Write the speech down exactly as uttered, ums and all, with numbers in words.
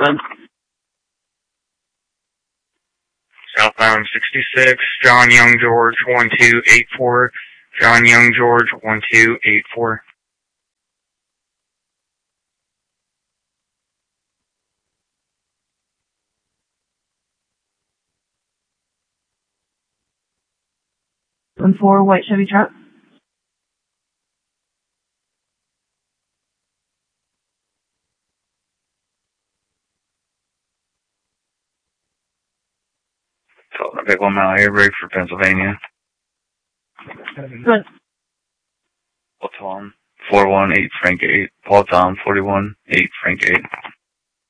Good. Southbound sixty-six, John Young George one two eight four, John Young George one two eight four. One four, white Chevy truck. So, big one mile air brake for Pennsylvania. Good. Paul Tom, four one eight Frank eight. Paul Tom, forty-one eight Frank eight.